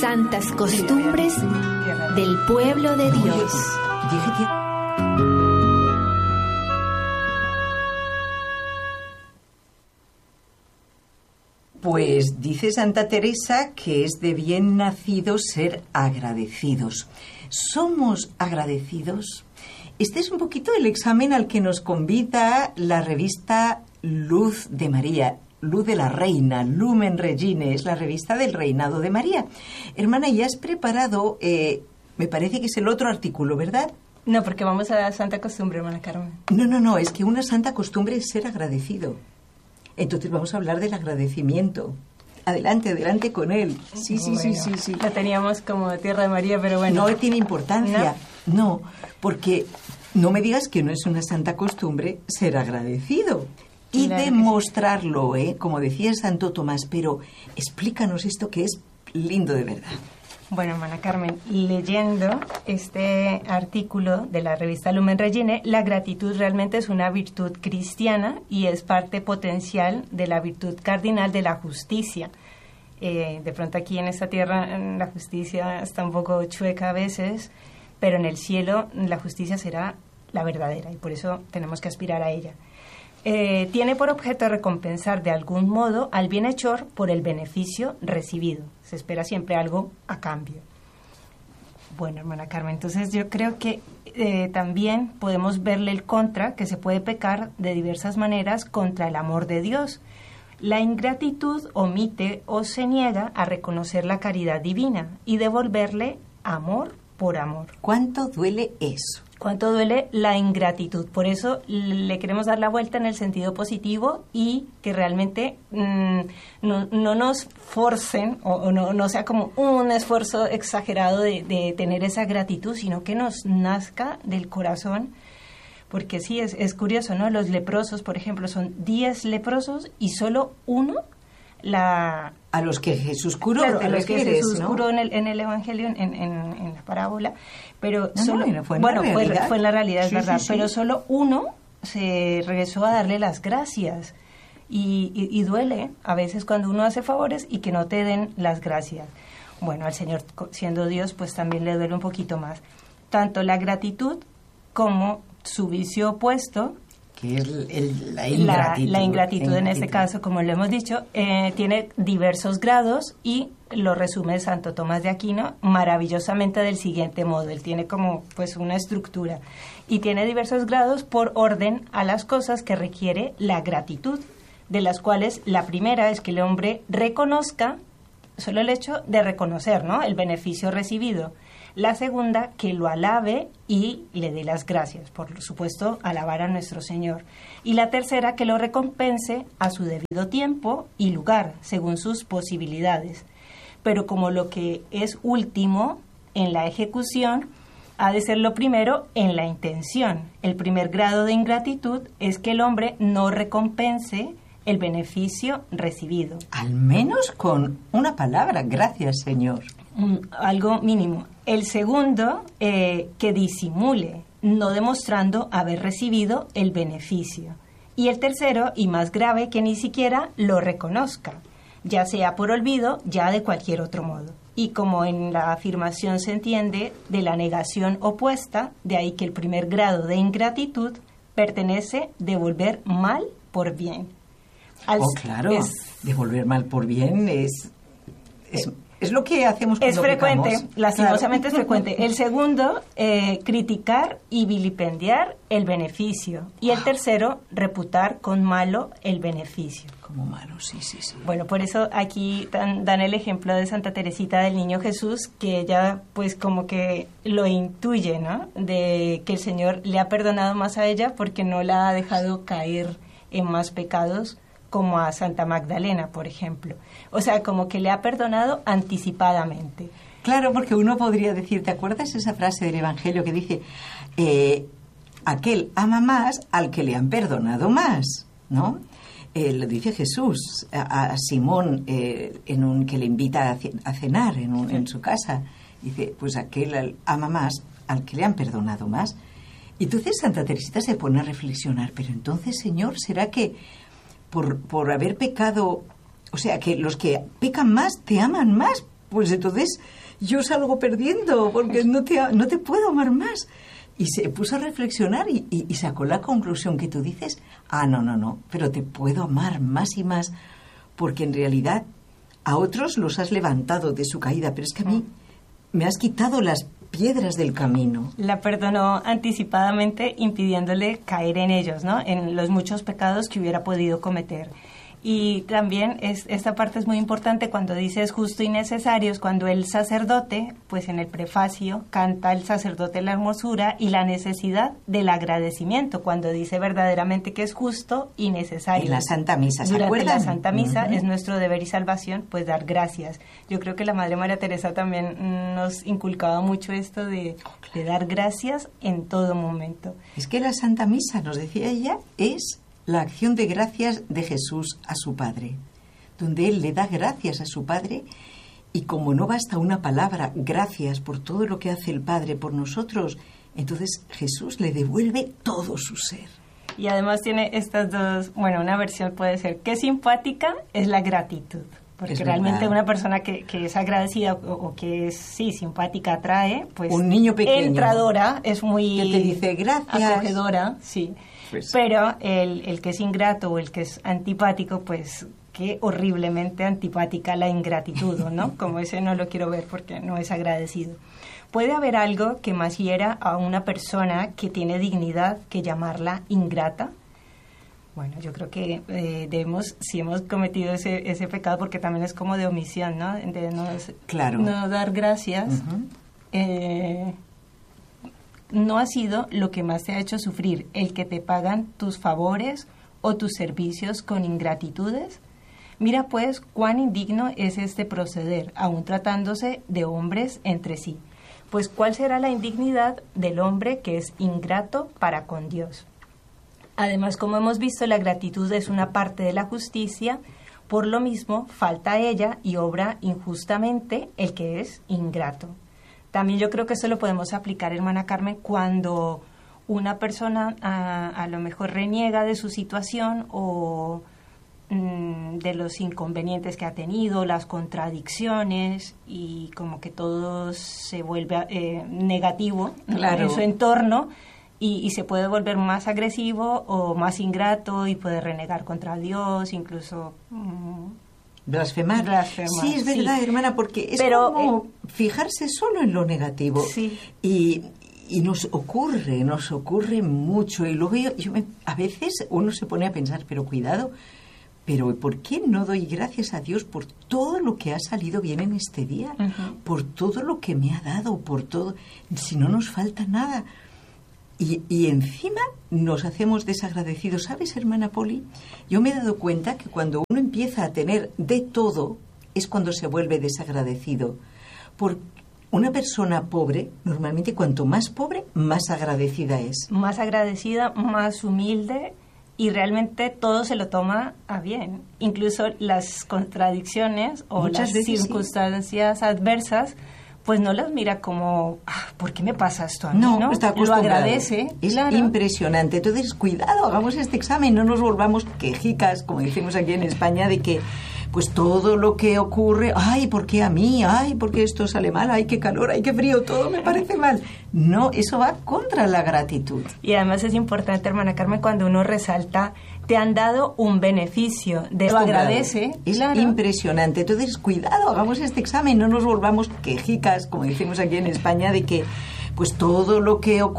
Santas costumbres del pueblo de Dios. Pues dice Santa Teresa que es de bien nacidos ser agradecidos. ¿Somos agradecidos? Este es un poquito el examen al que nos convida la revista Luz de María, Luz de la Reina, Lumen Regine, es la revista del reinado de María. Hermana, ¿y has preparado, me parece que es el otro artículo, ¿verdad? No, porque vamos a la santa costumbre, hermana Carmen. No, es que una santa costumbre es ser agradecido. Entonces vamos a hablar del agradecimiento. Adelante con él. Sí. La teníamos como Tierra de María, pero bueno. No tiene importancia. No, porque no me digas que no es una santa costumbre ser agradecido. Y claro, demostrarlo, como decía Santo Tomás, pero explícanos esto que es lindo de verdad. Bueno, hermana Carmen, leyendo este artículo de la revista Lumen Regine, la gratitud realmente es una virtud cristiana y es parte potencial de la virtud cardinal de la justicia. De pronto aquí en esta tierra la justicia está un poco chueca a veces, pero en el cielo la justicia será la verdadera y por eso tenemos que aspirar a ella. Tiene por objeto recompensar de algún modo al bienhechor por el beneficio recibido. Se espera siempre algo a cambio. Bueno, hermana Carmen, entonces yo creo que también podemos verle el contra, que se puede pecar de diversas maneras contra el amor de Dios. La ingratitud omite o se niega a reconocer la caridad divina y devolverle amor por amor. ¿Cuánto duele eso? ¿Cuánto duele la ingratitud? Por eso le queremos dar la vuelta en el sentido positivo y que realmente no nos forcen o no sea como un esfuerzo exagerado de tener esa gratitud, sino que nos nazca del corazón. Porque sí, es curioso, ¿no? Los leprosos, por ejemplo, son 10 leprosos y solo uno a los que Jesús curó, claro, a los que Jesús curó en el Evangelio, en la parábola, pero fue en la realidad, es verdad, pero solo uno se regresó a darle las gracias y duele a veces cuando uno hace favores y que no te den las gracias. Bueno, al Señor, siendo Dios, pues también le duele un poquito más. Tanto la gratitud como su vicio opuesto, que es la ingratitud. La ingratitud en este caso, como lo hemos dicho, tiene diversos grados y lo resume Santo Tomás de Aquino maravillosamente del siguiente modo. Él tiene como pues una estructura y tiene diversos grados por orden a las cosas que requiere la gratitud, de las cuales la primera es que el hombre reconozca, solo el hecho de reconocer, ¿no?, el beneficio recibido. La segunda, que lo alabe y le dé las gracias, por supuesto, alabar a nuestro Señor. Y la tercera, que lo recompense a su debido tiempo y lugar, según sus posibilidades. Pero como lo que es último en la ejecución, ha de ser lo primero en la intención. El primer grado de ingratitud es que el hombre no recompense el beneficio recibido. Al menos con una palabra, gracias, Señor. Algo mínimo. El segundo, que disimule, no demostrando haber recibido el beneficio. Y el tercero, y más grave, que ni siquiera lo reconozca, ya sea por olvido, ya de cualquier otro modo. Y como en la afirmación se entiende de la negación opuesta, de ahí que el primer grado de ingratitud pertenece devolver mal por bien. Claro, devolver mal por bien es lo que hacemos cuando es frecuente, pecamos. Lastimosamente Claro. Es frecuente. El segundo, criticar y vilipendiar el beneficio. Y el tercero, reputar con malo el beneficio. Como malo, sí. Bueno, por eso aquí dan el ejemplo de Santa Teresita del Niño Jesús, que ella pues como que lo intuye, ¿no?, de que el Señor le ha perdonado más a ella porque no la ha dejado caer en más pecados, como a Santa Magdalena, por ejemplo. O sea, como que le ha perdonado anticipadamente. Claro, porque uno podría decir, ¿te acuerdas esa frase del Evangelio que dice aquel ama más al que le han perdonado más, ¿no? Lo dice Jesús a Simón que le invita a cenar en su casa. Dice, pues aquel ama más al que le han perdonado más. Y entonces Santa Teresita se pone a reflexionar, pero entonces, Señor, ¿será que por haber pecado, o sea, que los que pecan más te aman más pues entonces yo salgo perdiendo porque no te puedo amar más. Y se puso a reflexionar y sacó la conclusión que tú dices, no, pero te puedo amar más y más porque en realidad a otros los has levantado de su caída, pero es que a mí me has quitado las piedras del camino. La perdonó anticipadamente, impidiéndole caer en ellos, ¿no? En los muchos pecados que hubiera podido cometer. Y también esta parte es muy importante cuando dice es justo y necesario, es cuando el sacerdote, pues en el prefacio, canta el sacerdote la hermosura y la necesidad del agradecimiento, cuando dice verdaderamente que es justo y necesario. En la Santa Misa, ¿se acuerdan? Durante la Santa Misa es nuestro deber y salvación, pues dar gracias. Yo creo que la Madre María Teresa también nos inculcaba mucho esto de dar gracias en todo momento. Es que la Santa Misa, nos decía ella, es la acción de gracias de Jesús a su Padre, donde Él le da gracias a su Padre y como no basta una palabra, gracias por todo lo que hace el Padre por nosotros, entonces Jesús le devuelve todo su ser. Y además tiene estas dos, bueno, una versión puede ser, qué simpática es la gratitud, porque es realmente verdad. Una persona que es agradecida o que es, sí, simpática, atrae, pues un niño pequeño, entradora, es muy que te dice gracias, acogedora, sí. Pues, pero el que es ingrato o el que es antipático, pues qué horriblemente antipática la ingratitud, ¿no? Como ese no lo quiero ver porque no es agradecido. ¿Puede haber algo que más hiera a una persona que tiene dignidad que llamarla ingrata? Bueno, yo creo que debemos, si hemos cometido ese pecado, porque también es como de omisión, ¿no? De no dar gracias. No ha sido lo que más te ha hecho sufrir, el que te pagan tus favores o tus servicios con ingratitudes. Mira pues cuán indigno es este proceder, aun tratándose de hombres entre sí. Pues cuál será la indignidad del hombre que es ingrato para con Dios. Además, como hemos visto, la gratitud es una parte de la justicia, por lo mismo falta a ella y obra injustamente el que es ingrato. También yo creo que eso lo podemos aplicar, hermana Carmen, cuando una persona a lo mejor reniega de su situación o de los inconvenientes que ha tenido, las contradicciones y como que todo se vuelve negativo, claro, en su entorno y se puede volver más agresivo o más ingrato y puede renegar contra Dios, incluso... Blasfemar. Sí, es verdad, sí, hermana, porque es como fijarse solo en lo negativo. Sí. Y nos ocurre mucho. Y luego a veces uno se pone a pensar, pero cuidado, pero ¿por qué no doy gracias a Dios por todo lo que ha salido bien en este día? Uh-huh. Por todo lo que me ha dado, por todo, si no nos falta nada. Y encima nos hacemos desagradecidos. ¿Sabes, hermana Poli? Yo me he dado cuenta que cuando uno empieza a tener de todo es cuando se vuelve desagradecido. Por una persona pobre, normalmente cuanto más pobre, más agradecida es. Más agradecida, más humilde y realmente todo se lo toma a bien. Incluso las contradicciones o muchas las circunstancias adversas, pues no las mira como, ¿por qué me pasa esto a mí? No, está acostumbrado. Lo agradece. Es claro, impresionante. Entonces, cuidado, hagamos este examen, no nos volvamos quejicas, como decimos aquí en España, de que pues todo lo que ocurre, ¿por qué a mí? ¿Por qué esto sale mal? ¡Qué calor! ¡Qué frío! Todo me parece mal. No, eso va contra la gratitud. Y además es importante, hermana Carmen, cuando uno resalta, te han dado un beneficio, lo agradece. Es claro, impresionante. Entonces, cuidado, hagamos este examen, no nos volvamos quejicas, como decimos aquí en España, de que pues todo lo que ocurre